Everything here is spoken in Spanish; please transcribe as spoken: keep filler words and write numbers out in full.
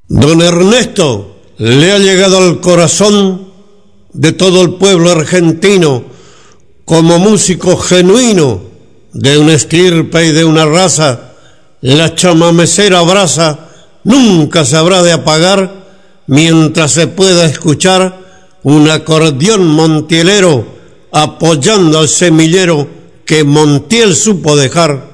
Don Ernesto le ha llegado al corazón de todo el pueblo argentino como músico genuino de una estirpe y de una raza. La chamamecera brasa nunca se habrá de apagar mientras se pueda escuchar un acordeón montielero apoyando al semillero que Montiel supo dejar.